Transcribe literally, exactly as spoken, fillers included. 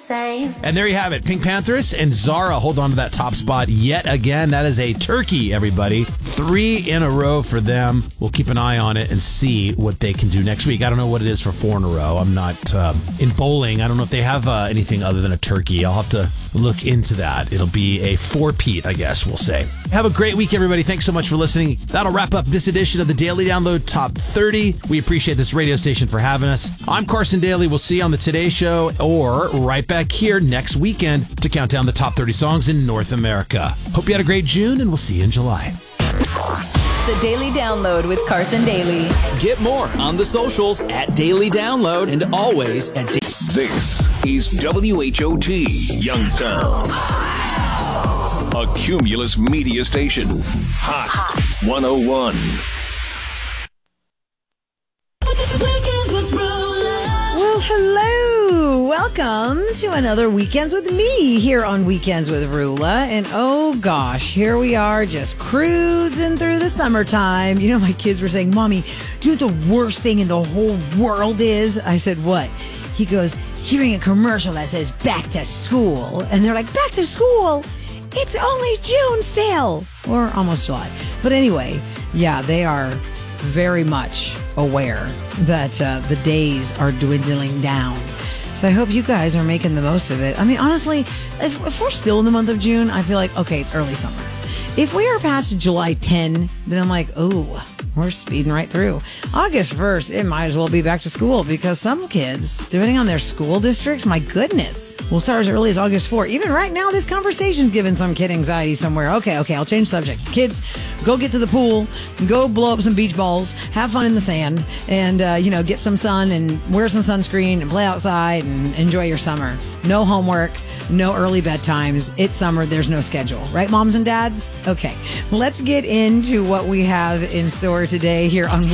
same. And there you have it. Pink Panthers and Zara hold on to that top spot yet again. That is a turkey, everybody. Three in a row for them. We'll keep an eye on it and see what they can do next week. I don't know what it is for four in a row. I'm not um, in bowling. I don't know if they have uh, anything other than a turkey. I'll have to look into that. It'll be a four-peat, I guess we'll say. Have a great week, everybody. Thanks so much for listening. That'll wrap up this edition of the Daily Download Top thirty. We appreciate this radio station for having us. I'm Carson Daly. We'll see you on the Today Show or right back here next weekend to count down the top thirty songs in North America. Hope you had a great June, and we'll see you in July. The Daily Download with Carson Daly. Get more on the socials at Daily Download and always at da- This is W H O T Youngstown, a Cumulus media station. Hot one oh one. Well, hello. Welcome to another Weekends with me here on Weekends with Rula. And oh gosh, here we are just cruising through the summertime. You know, my kids were saying, Mommy, do you know what the worst thing in the whole world is? I said, what? He goes, hearing a commercial that says back to school. And they're like, back to school? It's only June still. Or almost July. But anyway, yeah, they are very much aware that uh, the days are dwindling down. So I hope you guys are making the most of it. I mean, honestly, if, if we're still in the month of June, I feel like, okay, it's early summer. If we are past July tenth, then I'm like, ooh, we're speeding right through. August first, it might as well be back to school because some kids, depending on their school districts, my goodness, will start as early as August fourth. Even right now, this conversation's giving some kid anxiety somewhere. Okay, okay, I'll change subject. Kids, go get to the pool, go blow up some beach balls, have fun in the sand, and, uh, you know, get some sun and wear some sunscreen and play outside and enjoy your summer. No homework, no early bedtimes. It's summer. There's no schedule. Right, moms and dads? Okay, let's get into what we have in store today here on